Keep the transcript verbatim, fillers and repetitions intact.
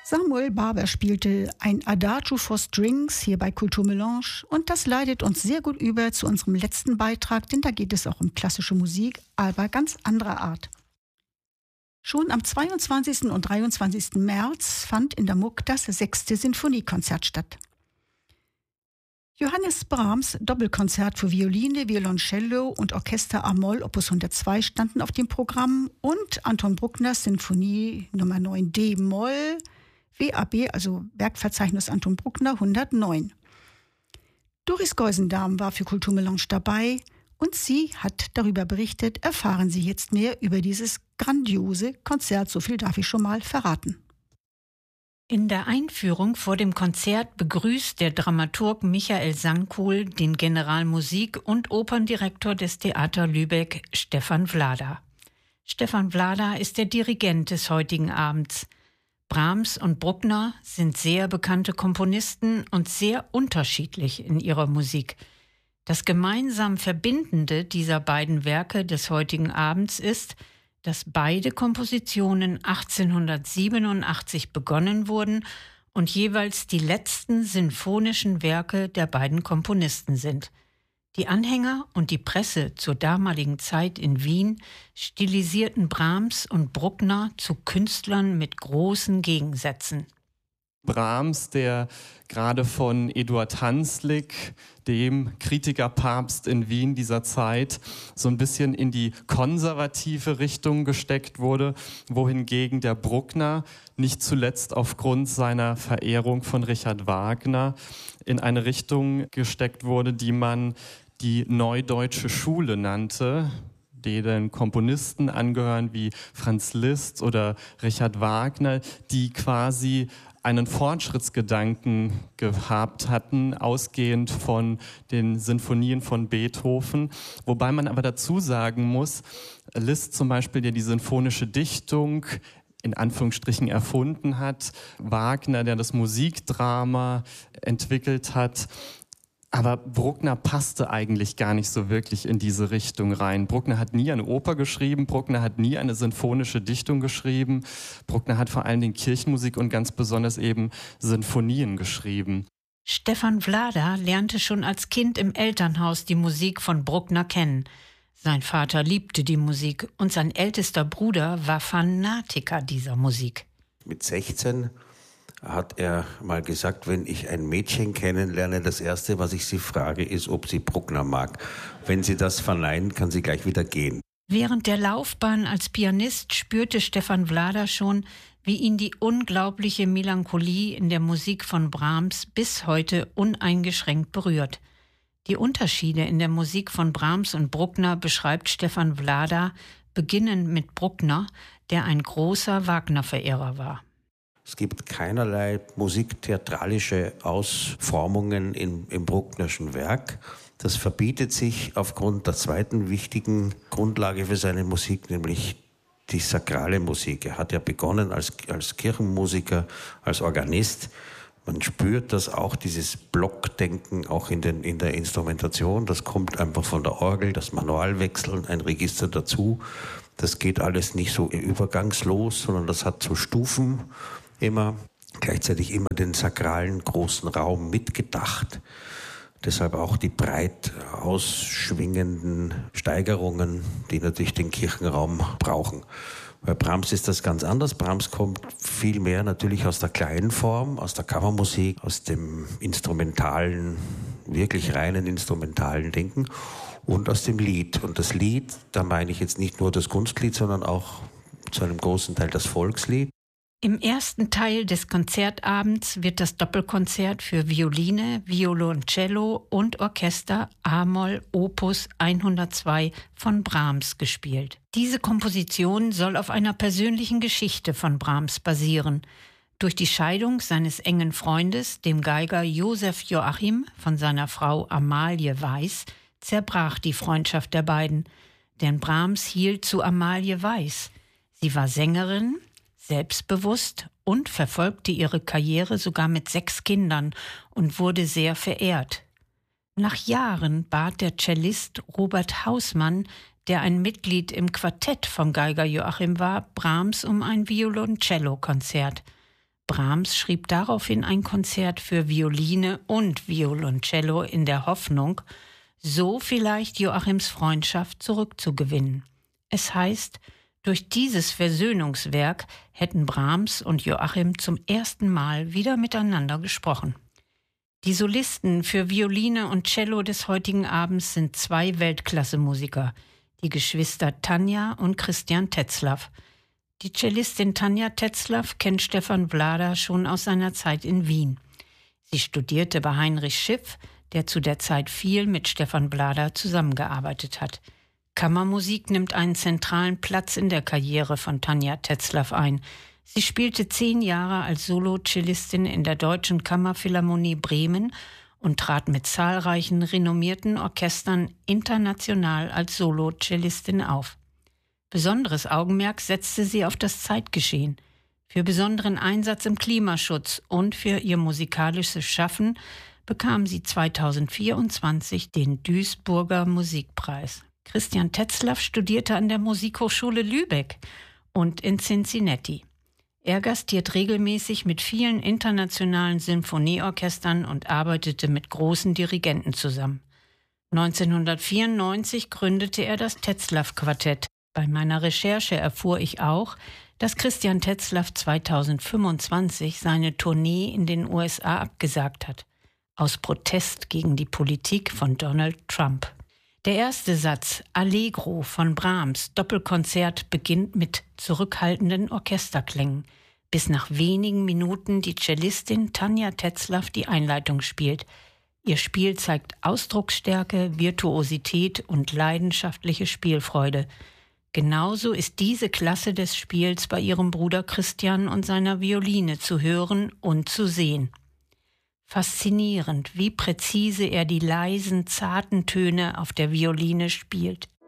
Samuel Barber spielte ein Adagio for Strings hier bei Kulturmelange und das leitet uns sehr gut über zu unserem letzten Beitrag, denn da geht es auch um klassische Musik, aber ganz anderer Art. Schon am zweiundzwanzigsten und dreiundzwanzigsten März fand in der Muck das sechste Sinfoniekonzert statt. Johannes Brahms Doppelkonzert für Violine, Violoncello und Orchester A-Moll Opus hundertzwei standen auf dem Programm und Anton Bruckners Sinfonie Nummer neun D-Moll, W A B, also Werkverzeichnis Anton Bruckner hundertneun. Doris Geusendahm war für Kulturmelange dabei und sie hat darüber berichtet. Erfahren Sie jetzt mehr über dieses grandiose Konzert, so viel darf ich schon mal verraten. In der Einführung vor dem Konzert begrüßt der Dramaturg Michael Sankuhl den Generalmusik- und Operndirektor des Theater Lübeck, Stefan Vlada. Stefan Vlada ist der Dirigent des heutigen Abends. Brahms und Bruckner sind sehr bekannte Komponisten und sehr unterschiedlich in ihrer Musik. Das gemeinsam Verbindende dieser beiden Werke des heutigen Abends ist, dass beide Kompositionen achtzehnhundertsiebenundachtzig begonnen wurden und jeweils die letzten sinfonischen Werke der beiden Komponisten sind. Die Anhänger und die Presse zur damaligen Zeit in Wien stilisierten Brahms und Bruckner zu Künstlern mit großen Gegensätzen. Brahms, der gerade von Eduard Hanslick, dem Kritikerpapst in Wien dieser Zeit, so ein bisschen in die konservative Richtung gesteckt wurde, wohingegen der Bruckner nicht zuletzt aufgrund seiner Verehrung von Richard Wagner in eine Richtung gesteckt wurde, die man die Neudeutsche Schule nannte, denen Komponisten angehören wie Franz Liszt oder Richard Wagner, die quasi einen Fortschrittsgedanken gehabt hatten, ausgehend von den Sinfonien von Beethoven. Wobei man aber dazu sagen muss, Liszt zum Beispiel, der die sinfonische Dichtung in Anführungsstrichen erfunden hat, Wagner, der das Musikdrama entwickelt hat. Aber Bruckner passte eigentlich gar nicht so wirklich in diese Richtung rein. Bruckner hat nie eine Oper geschrieben, Bruckner hat nie eine sinfonische Dichtung geschrieben. Bruckner hat vor allen Dingen Kirchenmusik und ganz besonders eben Sinfonien geschrieben. Stefan Vlada lernte schon als Kind im Elternhaus die Musik von Bruckner kennen. Sein Vater liebte die Musik und sein ältester Bruder war Fanatiker dieser Musik. Mit sechzehn hat er mal gesagt, wenn ich ein Mädchen kennenlerne, das Erste, was ich sie frage, ist, ob sie Bruckner mag. Wenn sie das verneint, kann sie gleich wieder gehen. Während der Laufbahn als Pianist spürte Stefan Vlada schon, wie ihn die unglaubliche Melancholie in der Musik von Brahms bis heute uneingeschränkt berührt. Die Unterschiede in der Musik von Brahms und Bruckner beschreibt Stefan Vlada, beginnend mit Bruckner, der ein großer Wagner-Verehrer war. Es gibt keinerlei musiktheatralische Ausformungen im, im Brucknerschen Werk. Das verbietet sich aufgrund der zweiten wichtigen Grundlage für seine Musik, nämlich die sakrale Musik. Er hat ja begonnen als, als Kirchenmusiker, als Organist. Man spürt das auch, dieses Blockdenken auch in, den, in der Instrumentation. Das kommt einfach von der Orgel, das Manualwechseln, ein Register dazu. Das geht alles nicht so übergangslos, sondern das hat so Stufen immer, gleichzeitig immer den sakralen großen Raum mitgedacht. Deshalb auch die breit ausschwingenden Steigerungen, die natürlich den Kirchenraum brauchen. Bei Brahms ist das ganz anders. Brahms kommt viel mehr natürlich aus der kleinen Form, aus der Kammermusik, aus dem instrumentalen, wirklich reinen instrumentalen Denken und aus dem Lied. Und das Lied, da meine ich jetzt nicht nur das Kunstlied, sondern auch zu einem großen Teil das Volkslied. Im ersten Teil des Konzertabends wird das Doppelkonzert für Violine, Violoncello und Orchester A-Moll Opus hundertzwei von Brahms gespielt. Diese Komposition soll auf einer persönlichen Geschichte von Brahms basieren. Durch die Scheidung seines engen Freundes, dem Geiger Josef Joachim, von seiner Frau Amalie Weiß, zerbrach die Freundschaft der beiden. Denn Brahms hielt zu Amalie Weiß. Sie war Sängerin, selbstbewusst und verfolgte ihre Karriere sogar mit sechs Kindern und wurde sehr verehrt. Nach Jahren bat der Cellist Robert Hausmann, der ein Mitglied im Quartett von Geiger Joachim war, Brahms um ein Violoncello-Konzert. Brahms schrieb daraufhin ein Konzert für Violine und Violoncello in der Hoffnung, so vielleicht Joachims Freundschaft zurückzugewinnen. Es heißt, durch dieses Versöhnungswerk hätten Brahms und Joachim zum ersten Mal wieder miteinander gesprochen. Die Solisten für Violine und Cello des heutigen Abends sind zwei Weltklasse-Musiker, die Geschwister Tanja und Christian Tetzlaff. Die Cellistin Tanja Tetzlaff kennt Stefan Vlada schon aus seiner Zeit in Wien. Sie studierte bei Heinrich Schiff, der zu der Zeit viel mit Stefan Vlada zusammengearbeitet hat. Kammermusik nimmt einen zentralen Platz in der Karriere von Tanja Tetzlaff ein. Sie spielte zehn Jahre als Solo-Cellistin in der Deutschen Kammerphilharmonie Bremen und trat mit zahlreichen renommierten Orchestern international als Solo-Cellistin auf. Besonderes Augenmerk setzte sie auf das Zeitgeschehen. Für besonderen Einsatz im Klimaschutz und für ihr musikalisches Schaffen bekam sie zweitausendvierundzwanzig den Duisburger Musikpreis. Christian Tetzlaff studierte an der Musikhochschule Lübeck und in Cincinnati. Er gastiert regelmäßig mit vielen internationalen Sinfonieorchestern und arbeitete mit großen Dirigenten zusammen. neunzehnhundertvierundneunzig gründete er das Tetzlaff-Quartett. Bei meiner Recherche erfuhr ich auch, dass Christian Tetzlaff zweitausendfünfundzwanzig seine Tournee in den U S A abgesagt hat, aus Protest gegen die Politik von Donald Trump. Der erste Satz, Allegro von Brahms, Doppelkonzert, beginnt mit zurückhaltenden Orchesterklängen, bis nach wenigen Minuten die Cellistin Tanja Tetzlaff die Einleitung spielt. Ihr Spiel zeigt Ausdrucksstärke, Virtuosität und leidenschaftliche Spielfreude. Genauso ist diese Klasse des Spiels bei ihrem Bruder Christian und seiner Violine zu hören und zu sehen. Faszinierend, wie präzise er die leisen, zarten Töne auf der Violine spielt.